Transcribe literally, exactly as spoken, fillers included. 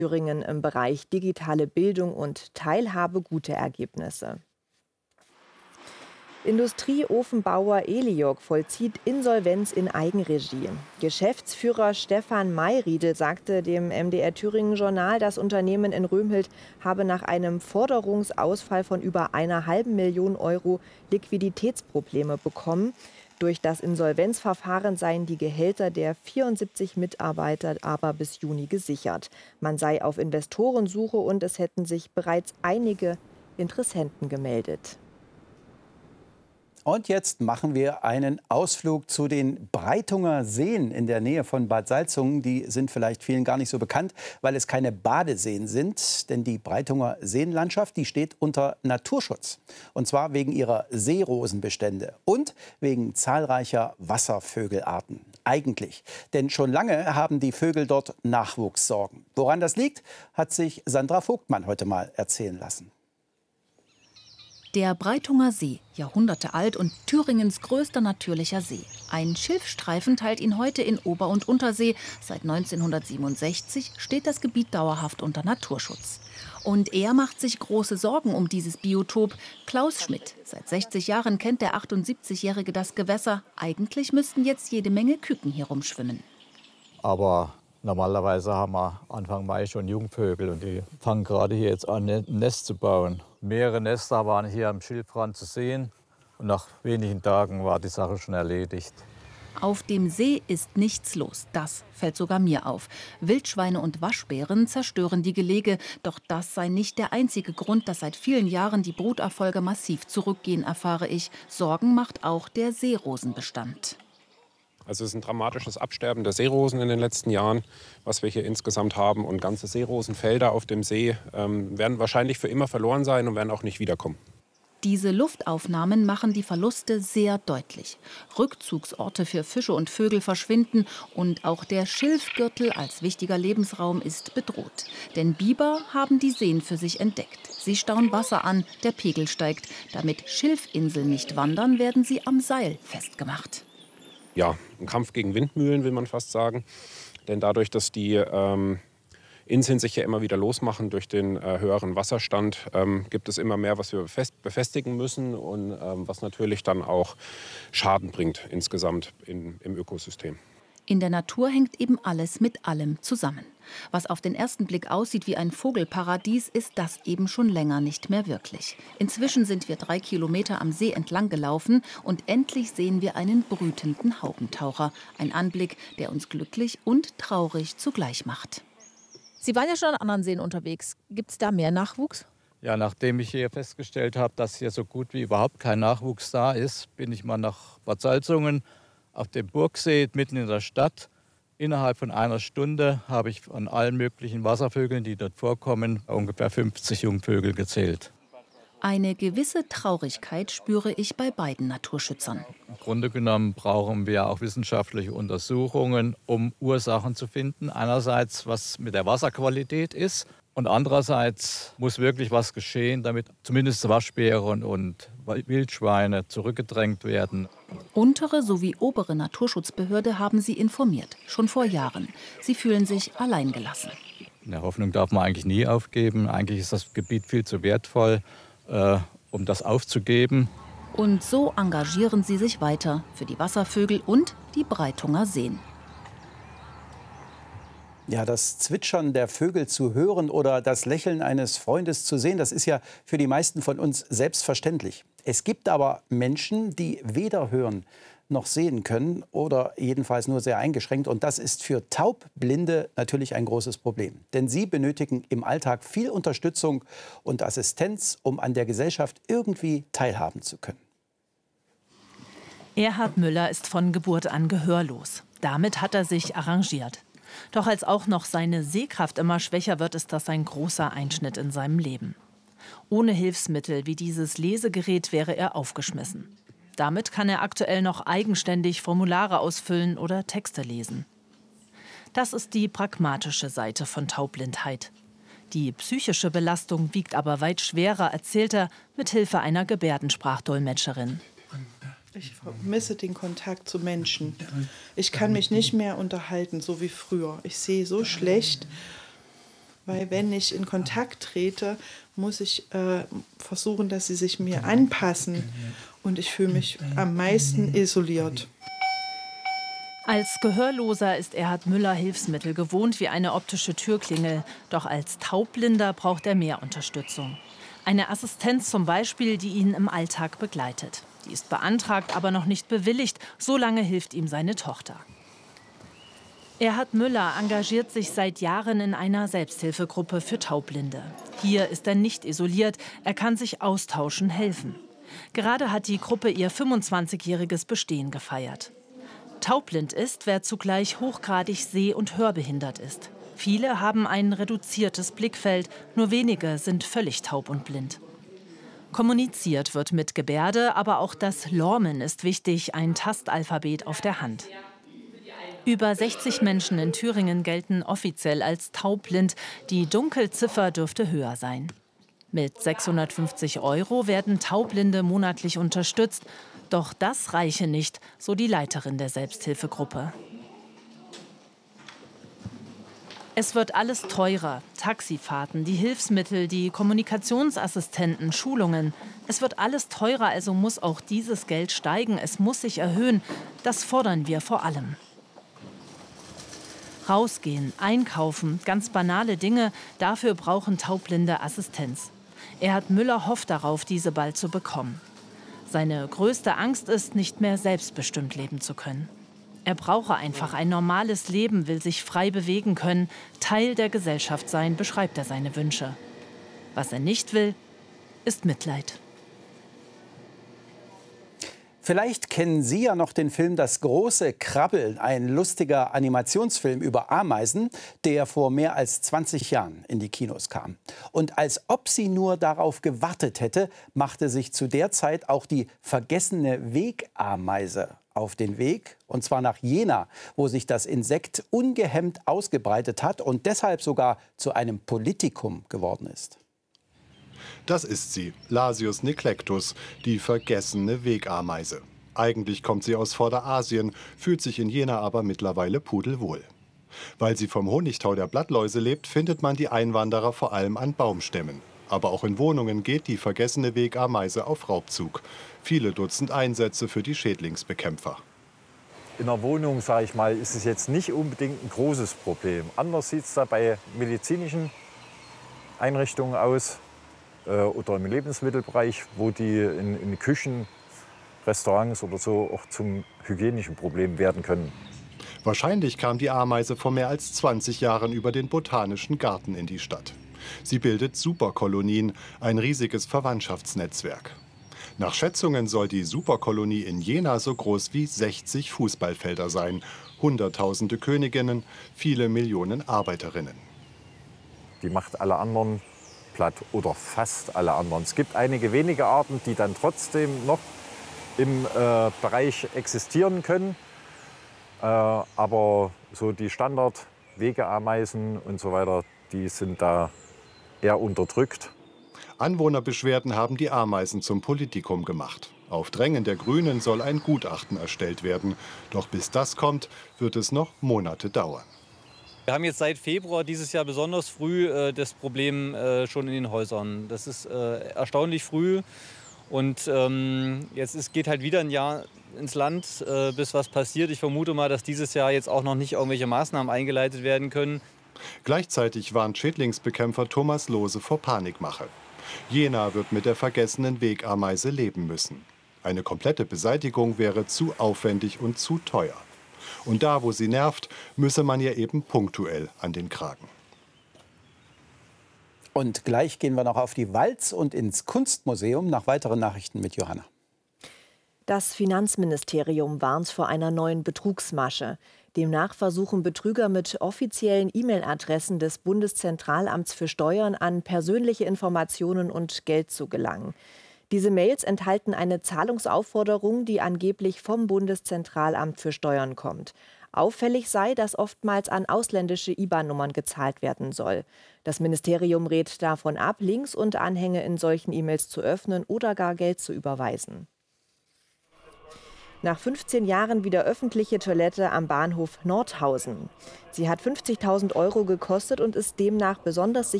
Thüringen im Bereich digitale Bildung und Teilhabe gute Ergebnisse. Industrieofenbauer Eliog vollzieht Insolvenz in Eigenregie. Geschäftsführer Stefan Mayriedl sagte dem M D R Thüringen Journal, das Unternehmen in Römhild habe nach einem Forderungsausfall von über einer halben Million Euro Liquiditätsprobleme bekommen. Durch das Insolvenzverfahren seien die Gehälter der vierundsiebzig Mitarbeiter aber bis Juni gesichert. Man sei auf Investorensuche und es hätten sich bereits einige Interessenten gemeldet. Und jetzt machen wir einen Ausflug zu den Breitunger Seen in der Nähe von Bad Salzungen. Die sind vielleicht vielen gar nicht so bekannt, weil es keine Badeseen sind. Denn die Breitunger Seenlandschaft, die steht unter Naturschutz. Und zwar wegen ihrer Seerosenbestände und wegen zahlreicher Wasservögelarten. Eigentlich. Denn schon lange haben die Vögel dort Nachwuchssorgen. Woran das liegt, hat sich Sandra Vogtmann heute mal erzählen lassen. Der Breitunger See, Jahrhunderte alt und Thüringens größter natürlicher See. Ein Schilfstreifen teilt ihn heute in Ober- und Untersee. Seit neunzehnhundertsiebenundsechzig steht das Gebiet dauerhaft unter Naturschutz. Und er macht sich große Sorgen um dieses Biotop. Klaus Schmidt. Seit sechzig Jahren kennt der achtundsiebzigjährige das Gewässer. Eigentlich müssten jetzt jede Menge Küken hier rumschwimmen. Aber normalerweise haben wir Anfang Mai schon Jungvögel und die fangen gerade hier jetzt an, ein Nest zu bauen. Mehrere Nester waren hier am Schilfrand zu sehen und nach wenigen Tagen war die Sache schon erledigt. Auf dem See ist nichts los. Das fällt sogar mir auf. Wildschweine und Waschbären zerstören die Gelege. Doch das sei nicht der einzige Grund, dass seit vielen Jahren die Bruterfolge massiv zurückgehen, erfahre ich. Sorgen macht auch der Seerosenbestand. Also es ist ein dramatisches Absterben der Seerosen in den letzten Jahren, was wir hier insgesamt haben. Und ganze Seerosenfelder auf dem See ähm, werden wahrscheinlich für immer verloren sein und werden auch nicht wiederkommen. Diese Luftaufnahmen machen die Verluste sehr deutlich. Rückzugsorte für Fische und Vögel verschwinden und auch der Schilfgürtel als wichtiger Lebensraum ist bedroht. Denn Biber haben die Seen für sich entdeckt. Sie stauen Wasser an, der Pegel steigt. Damit Schilfinseln nicht wandern, werden sie am Seil festgemacht. Ja, ein Kampf gegen Windmühlen, will man fast sagen. Denn dadurch, dass die ähm, Inseln sich ja immer wieder losmachen durch den äh, höheren Wasserstand, ähm, gibt es immer mehr, was wir befest befestigen müssen und ähm, was natürlich dann auch Schaden bringt insgesamt in, im Ökosystem. In der Natur hängt eben alles mit allem zusammen. Was auf den ersten Blick aussieht wie ein Vogelparadies, ist das eben schon länger nicht mehr wirklich. Inzwischen sind wir drei Kilometer am See entlang gelaufen und endlich sehen wir einen brütenden Haubentaucher. Ein Anblick, der uns glücklich und traurig zugleich macht. Sie waren ja schon an anderen Seen unterwegs. Gibt es da mehr Nachwuchs? Ja, nachdem ich hier festgestellt habe, dass hier so gut wie überhaupt kein Nachwuchs da ist, bin ich mal nach Bad Salzungen auf dem Burgsee mitten in der Stadt. Innerhalb von einer Stunde habe ich von allen möglichen Wasservögeln, die dort vorkommen, ungefähr fünfzig Jungvögel gezählt. Eine gewisse Traurigkeit spüre ich bei beiden Naturschützern. Im Grunde genommen brauchen wir auch wissenschaftliche Untersuchungen, um Ursachen zu finden. Einerseits, was mit der Wasserqualität ist. Und andererseits muss wirklich was geschehen, damit zumindest Waschbären und Wildschweine zurückgedrängt werden. Untere sowie obere Naturschutzbehörde haben sie informiert, schon vor Jahren. Sie fühlen sich alleingelassen. In der Hoffnung darf man eigentlich nie aufgeben. Eigentlich ist das Gebiet viel zu wertvoll, äh, um das aufzugeben. Und so engagieren sie sich weiter für die Wasservögel und die Breitunger Seen. Ja, das Zwitschern der Vögel zu hören oder das Lächeln eines Freundes zu sehen, das ist ja für die meisten von uns selbstverständlich. Es gibt aber Menschen, die weder hören noch sehen können oder jedenfalls nur sehr eingeschränkt. Und das ist für Taubblinde natürlich ein großes Problem. Denn sie benötigen im Alltag viel Unterstützung und Assistenz, um an der Gesellschaft irgendwie teilhaben zu können. Erhard Müller ist von Geburt an gehörlos. Damit hat er sich arrangiert. Doch als auch noch seine Sehkraft immer schwächer wird, ist das ein großer Einschnitt in seinem Leben. Ohne Hilfsmittel wie dieses Lesegerät wäre er aufgeschmissen. Damit kann er aktuell noch eigenständig Formulare ausfüllen oder Texte lesen. Das ist die pragmatische Seite von Taubblindheit. Die psychische Belastung wiegt aber weit schwerer, erzählt er mit Hilfe einer Gebärdensprachdolmetscherin. Ich vermisse den Kontakt zu Menschen. Ich kann mich nicht mehr unterhalten, so wie früher. Ich sehe so schlecht. weil wenn ich in Kontakt trete, muss ich äh, versuchen, dass sie sich mir anpassen und ich fühle mich am meisten isoliert. Als Gehörloser ist Erhard Müller Hilfsmittel gewohnt wie eine optische Türklingel. Doch als Taubblinder braucht er mehr Unterstützung. Eine Assistenz zum Beispiel, die ihn im Alltag begleitet. Die ist beantragt, aber noch nicht bewilligt. So lange hilft ihm seine Tochter. Erhard Müller engagiert sich seit Jahren in einer Selbsthilfegruppe für Taubblinde. Hier ist er nicht isoliert, er kann sich austauschen, helfen. Gerade hat die Gruppe ihr fünfundzwanzigjähriges Bestehen gefeiert. Taubblind ist, wer zugleich hochgradig seh- und hörbehindert ist. Viele haben ein reduziertes Blickfeld, nur wenige sind völlig taub und blind. Kommuniziert wird mit Gebärde, aber auch das Lormen ist wichtig, ein Tastalphabet auf der Hand. Über sechzig Menschen in Thüringen gelten offiziell als taubblind. Die Dunkelziffer dürfte höher sein. Mit sechshundertfünfzig Euro werden Taubblinde monatlich unterstützt. Doch das reiche nicht, so die Leiterin der Selbsthilfegruppe. Es wird alles teurer. Taxifahrten, die Hilfsmittel, die Kommunikationsassistenten, Schulungen. Es wird alles teurer, also muss auch dieses Geld steigen. Es muss sich erhöhen. Das fordern wir vor allem. Rausgehen, einkaufen, ganz banale Dinge, dafür brauchen Taubblinde Assistenz. Erhard Müller hofft darauf, diese bald zu bekommen. Seine größte Angst ist, nicht mehr selbstbestimmt leben zu können. Er brauche einfach ein normales Leben, will sich frei bewegen können, Teil der Gesellschaft sein, beschreibt er seine Wünsche. Was er nicht will, ist Mitleid. Vielleicht kennen Sie ja noch den Film Das große Krabbeln, ein lustiger Animationsfilm über Ameisen, der vor mehr als zwanzig Jahren in die Kinos kam. Und als ob sie nur darauf gewartet hätte, machte sich zu der Zeit auch die vergessene Wegameise auf den Weg, und zwar nach Jena, wo sich das Insekt ungehemmt ausgebreitet hat und deshalb sogar zu einem Politikum geworden ist. Das ist sie, Lasius neclectus, die vergessene Wegameise. Eigentlich kommt sie aus Vorderasien, fühlt sich in Jena aber mittlerweile pudelwohl. Weil sie vom Honigtau der Blattläuse lebt, findet man die Einwanderer vor allem an Baumstämmen. Aber auch in Wohnungen geht die vergessene Wegameise auf Raubzug. Viele Dutzend Einsätze für die Schädlingsbekämpfer. In der Wohnung, sage ich mal, ist es jetzt nicht unbedingt ein großes Problem. Anders sieht es da bei medizinischen Einrichtungen aus äh, oder im Lebensmittelbereich, wo die in, in Küchen, Restaurants oder so auch zum hygienischen Problem werden können. Wahrscheinlich kam die Ameise vor mehr als zwanzig Jahren über den Botanischen Garten in die Stadt. Sie bildet Superkolonien, ein riesiges Verwandtschaftsnetzwerk. Nach Schätzungen soll die Superkolonie in Jena so groß wie sechzig Fußballfelder sein. Hunderttausende Königinnen, viele Millionen Arbeiterinnen. Die macht alle anderen platt oder fast alle anderen. Es gibt einige wenige Arten, die dann trotzdem noch im äh, Bereich existieren können. Äh, aber so die Standard-Wegeameisen und so weiter, die sind da eher unterdrückt. Anwohnerbeschwerden haben die Ameisen zum Politikum gemacht. Auf Drängen der Grünen soll ein Gutachten erstellt werden. Doch bis das kommt, wird es noch Monate dauern. Wir haben jetzt seit Februar dieses Jahr besonders früh äh, das Problem äh, schon in den Häusern. Das ist äh, erstaunlich früh. Und ähm, jetzt ist, geht halt wieder ein Jahr ins Land, äh, bis was passiert. Ich vermute mal, dass dieses Jahr jetzt auch noch nicht irgendwelche Maßnahmen eingeleitet werden können. Gleichzeitig warnt Schädlingsbekämpfer Thomas Lohse vor Panikmache. Jena wird mit der vergessenen Wegameise leben müssen. Eine komplette Beseitigung wäre zu aufwendig und zu teuer. Und da, wo sie nervt, müsse man ihr eben punktuell an den Kragen. Und gleich gehen wir noch auf die Walz und ins Kunstmuseum nach weiteren Nachrichten mit Johanna. Das Finanzministerium warnt vor einer neuen Betrugsmasche. Demnach versuchen Betrüger mit offiziellen E-Mail-Adressen des Bundeszentralamts für Steuern an persönliche Informationen und Geld zu gelangen. Diese Mails enthalten eine Zahlungsaufforderung, die angeblich vom Bundeszentralamt für Steuern kommt. Auffällig sei, dass oftmals an ausländische I B A N-Nummern gezahlt werden soll. Das Ministerium rät davon ab, Links und Anhänge in solchen E-Mails zu öffnen oder gar Geld zu überweisen. Nach fünfzehn Jahren wieder öffentliche Toilette am Bahnhof Nordhausen. Sie hat fünfzigtausend Euro gekostet und ist demnach besonders sicher